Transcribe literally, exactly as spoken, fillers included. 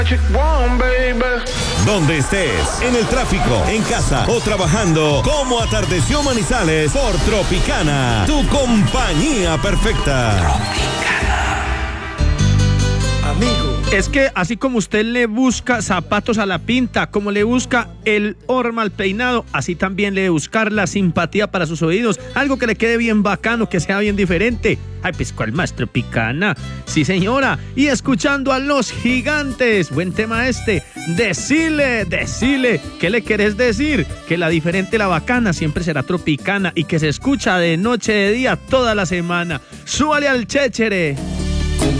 Donde estés, en el tráfico, en casa o trabajando, como atardeció Manizales por Tropicana, tu compañía perfecta. Tropicana. Amigo. Es que así como usted le busca zapatos a la pinta, como le busca el horma al peinado, así también le debe buscar la simpatía para sus oídos, algo que le quede bien bacano, que sea bien diferente. Ay, pues ¿cuál más? Tropicana. Sí, señora. Y escuchando a Los Gigantes, buen tema este. Decile, decile, ¿qué le querés decir? Que la diferente, la bacana siempre será Tropicana y que se escucha de noche, de día, toda la semana. Súbale al chéchere.